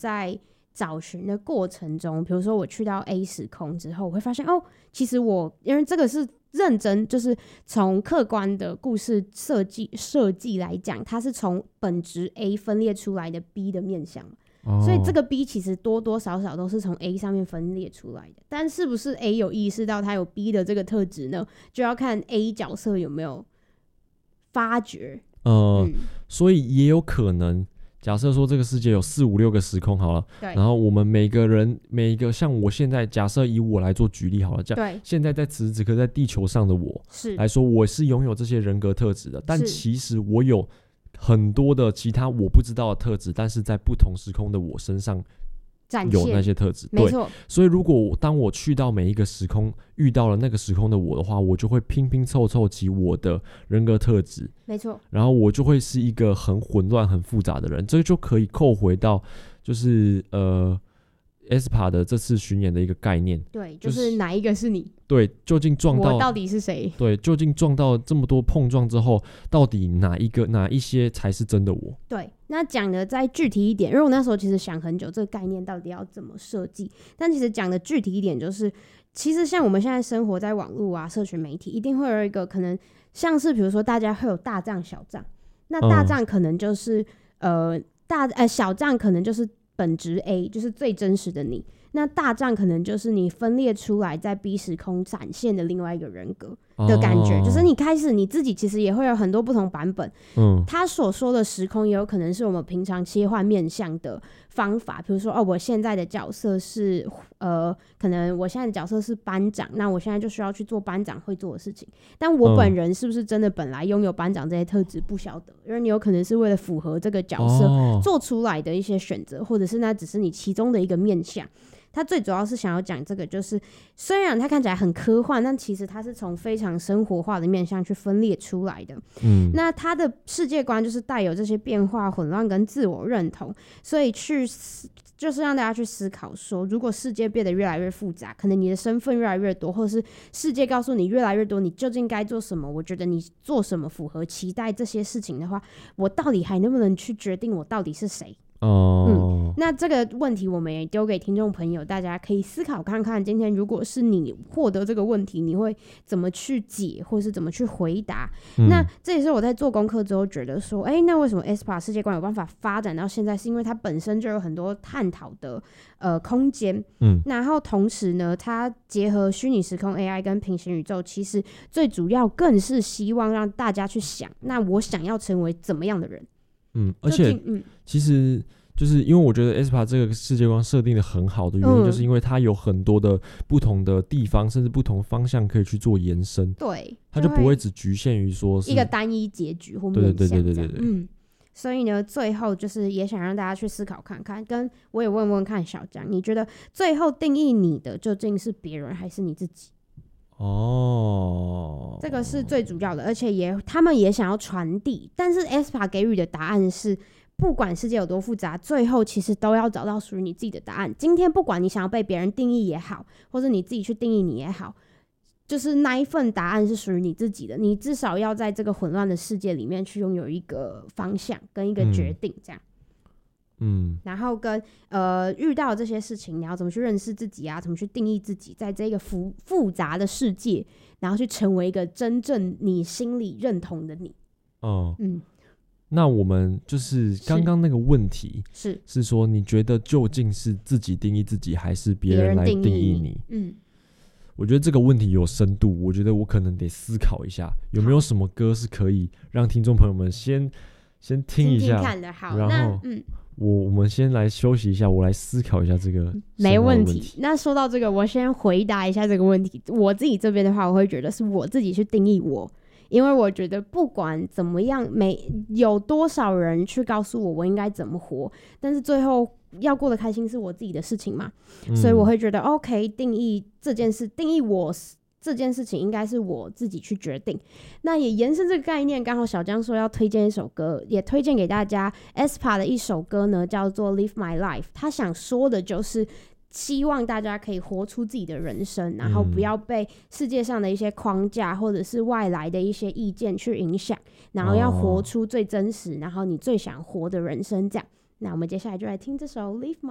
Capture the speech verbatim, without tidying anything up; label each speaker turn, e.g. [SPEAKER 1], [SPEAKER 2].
[SPEAKER 1] 在找寻的过程中，比如说我去到 A 时空之后，我会发现哦，其实我因为这个是认真，就是从客观的故事设计设计来讲，它是从本质 A 分裂出来的 B 的面向，哦，所以这个 B 其实多多少少都是从 A 上面分裂出来的。但是不是 A 有意识到它有 B 的这个特质呢？就要看 A 角色有没有发觉。
[SPEAKER 2] 呃、嗯，所以也有可能。假设说这个世界有四五六个时空好了，然后我们每个人每一个像我现在假设以我来做举例好了，这样现在在此时此刻在地球上的我来说，我是拥有这些人格特质的，但其实我有很多的其他我不知道的特质，但是在不同时空的我身上有那些特质，对，所以如果我当我去到每一个时空遇到了那个时空的我的话，我就会拼拼凑凑起我的人格特质，
[SPEAKER 1] 没错，
[SPEAKER 2] 然后我就会是一个很混乱很复杂的人，这就可以扣回到就是呃 E S P A 的这次巡演的一个概念，
[SPEAKER 1] 对，就是哪一个是你，
[SPEAKER 2] 对，究竟撞到
[SPEAKER 1] 我到底是谁，
[SPEAKER 2] 对，究竟撞到这么多碰撞之后，到底哪一个哪一些才是真的我？
[SPEAKER 1] 对，那讲的再具体一点，因为我那时候其实想很久这个概念到底要怎么设计，但其实讲的具体一点就是其实像我们现在生活在网络啊社群媒体，一定会有一个可能像是比如说大家会有大账小账，那大账可能就是、嗯、呃大呃小账可能就是本质 A， 就是最真实的你，那大账可能就是你分裂出来在 B 时空展现的另外一个人格的感觉、哦、就是你开始你自己其实也会有很多不同版本，嗯，他所说的时空也有可能是我们平常切换面向的方法，比如说哦，我现在的角色是呃，可能我现在的角色是班长，那我现在就需要去做班长会做的事情，但我本人是不是真的本来拥有班长这些特质不晓得，因为你有可能是为了符合这个角色做出来的一些选择、哦、或者是那只是你其中的一个面向。他最主要是想要讲这个，就是虽然它看起来很科幻，但其实它是从非常生活化的面向去分裂出来的。嗯，那他的世界观就是带有这些变化、混乱跟自我认同，所以去就是让大家去思考说，如果世界变得越来越复杂，可能你的身份越来越多，或者是世界告诉你越来越多，你究竟该做什么？我觉得你做什么符合期待这些事情的话，我到底还能不能去决定我到底是谁？哦、嗯，那这个问题我们也丢给听众朋友，大家可以思考看看，今天如果是你获得这个问题，你会怎么去解，或是怎么去回答、嗯、那这也是我在做功课之后觉得说，哎，那为什么 E S P A 世界观有办法发展到现在，是因为它本身就有很多探讨的呃空间，嗯，然后同时呢，它结合虚拟时空 A I 跟平行宇宙，其实最主要更是希望让大家去想，那我想要成为怎么样的人。
[SPEAKER 2] 嗯，而且、嗯、其实就是因为我觉得 E S P A 这个世界观设定的很好的原因、嗯、就是因为它有很多的不同的地方甚至不同方向可以去做延伸，
[SPEAKER 1] 对，
[SPEAKER 2] 它就不会只局限于说是
[SPEAKER 1] 一个单一结局或面向，对对对对对对，嗯，所以呢最后就是也想让大家去思考看看，跟我也问问看小江，你觉得最后定义你的究竟是别人还是你自己？哦，这个是最主要的，而且也他们也想要传递，但是 E S P A 给予的答案是不管世界有多复杂，最后其实都要找到属于你自己的答案。今天不管你想要被别人定义也好，或者你自己去定义你也好，就是那一份答案是属于你自己的，你至少要在这个混乱的世界里面去拥有一个方向跟一个决定，这样。嗯，然后跟呃遇到这些事情，你要怎么去认识自己啊？怎么去定义自己，在这个复复杂的世界，然后去成为一个真正你心里认同的你。哦，嗯，
[SPEAKER 2] 那我们就是刚刚那个问题
[SPEAKER 1] 是
[SPEAKER 2] 是说，你觉得究竟是自己定义自己，还是别人来定义你？
[SPEAKER 1] 嗯，
[SPEAKER 2] 我觉得这个问题有深度，我觉得我可能得思考一下，有没有什么歌是可以让听众朋友们先先听一下，
[SPEAKER 1] 听听看的好，
[SPEAKER 2] 然后
[SPEAKER 1] 嗯。
[SPEAKER 2] 我我们先来休息一下，我来思考一下这个
[SPEAKER 1] 没问
[SPEAKER 2] 题。
[SPEAKER 1] 那说到这个，我先回答一下这个问题。我自己这边的话，我会觉得是我自己去定义我，因为我觉得不管怎么样，每有多少人去告诉我我应该怎么活，但是最后要过得开心是我自己的事情嘛，嗯、所以我会觉得 OK， 定义这件事，定义我。这件事情应该是我自己去决定。那也延伸这个概念，刚好小江说要推荐一首歌，也推荐给大家 E S P A 的一首歌呢，叫做 Live My Life。 他想说的就是希望大家可以活出自己的人生，然后不要被世界上的一些框架或者是外来的一些意见去影响，然后要活出最真实然后你最想活的人生这样。那我们接下来就来听这首 Live My